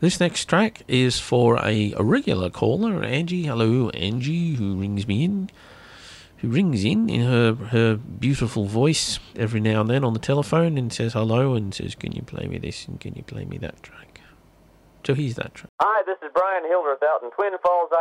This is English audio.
This next track is for a regular caller, Angie. Hello, Angie, who rings in her beautiful voice every now and then on the telephone and says hello and says, can you play me this and can you play me that track? So here's that track. Hi, this is Brian Hildreth out in Twin Falls,